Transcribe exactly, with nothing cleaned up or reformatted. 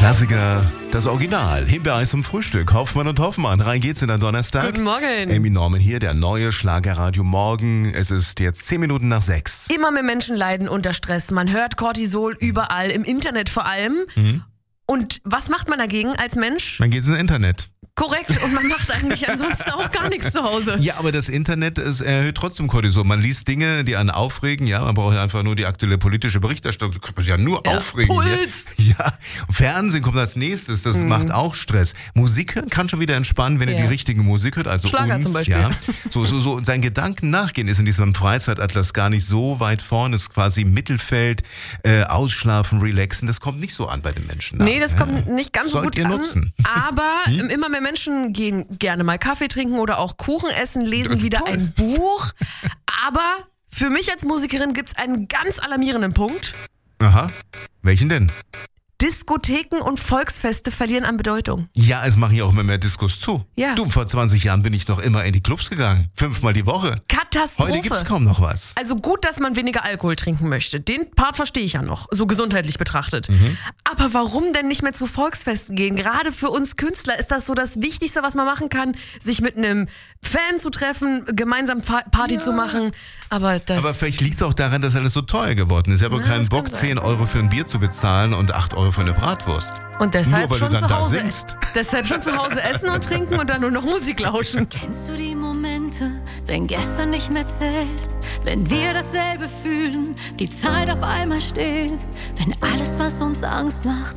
Klassiker, das Original. Himbeereis zum Frühstück. Hoffmann und Hoffmann. Rein geht's in den Donnerstag. Guten Morgen. Amy Norman hier, der neue Schlagerradio Morgen. Es ist jetzt zehn Minuten nach sechs. Immer mehr Menschen leiden unter Stress. Man hört Cortisol überall, im Internet vor allem. Mhm. Und was macht man dagegen als Mensch? Dann geht's ins Internet. Korrekt. Und man macht eigentlich ansonsten auch gar nichts zu Hause. Ja, aber das Internet ist, erhöht trotzdem Cortisol. Man liest Dinge, die einen aufregen. Ja, man braucht ja einfach nur die aktuelle politische Berichterstattung. Da kann man sich ja nur Ja, aufregen. Puls. Ja, ja. Fernsehen kommt als nächstes. Das Mhm. macht auch Stress. Musik hören kann schon wieder entspannen, wenn Ja. ihr die richtige Musik hört. Also Schlager uns, zum Beispiel. Ja. So, so, so. Seinen Gedanken nachgehen ist in diesem Freizeitatlas gar nicht so weit vorne. Ist quasi Mittelfeld. Äh, ausschlafen, relaxen. Das kommt nicht so an bei den Menschen. Nee, das Ja. kommt nicht ganz so Sollt gut ihr an. nutzen. Aber immer mehr Menschen gehen gerne mal Kaffee trinken oder auch Kuchen essen, lesen Das ist wieder toll. ein Buch. Aber für mich als Musikerin gibt es einen ganz alarmierenden Punkt. Aha. Welchen denn? Diskotheken und Volksfeste verlieren an Bedeutung. Ja, es machen ja auch immer mehr Diskos zu. Ja. Du, vor zwanzig Jahren bin ich noch immer in die Clubs gegangen. Fünfmal die Woche. Katastrophe. Heute gibt's kaum noch was. Also gut, dass man weniger Alkohol trinken möchte. Den Part verstehe ich ja noch, so gesundheitlich betrachtet. Mhm. Aber warum denn nicht mehr zu Volksfesten gehen? Gerade für uns Künstler ist das so das Wichtigste, was man machen kann, sich mit einem Fan zu treffen, gemeinsam Fa- Party Ja. zu machen. Aber das... Aber vielleicht liegt es auch daran, dass alles so teuer geworden ist. Ich habe Ja, keinen das kann Bock, sein. zehn Euro für ein Bier zu bezahlen und acht Euro für eine Bratwurst. Und deshalb Nur weil schon du dann zu da Hause, singst. deshalb schon zu Hause essen und trinken und dann nur noch Musik lauschen. Kennst du die Momente, wenn gestern nicht mehr zählt, wenn wir dasselbe fühlen, die Zeit auf einmal steht, wenn alles, was uns Angst macht,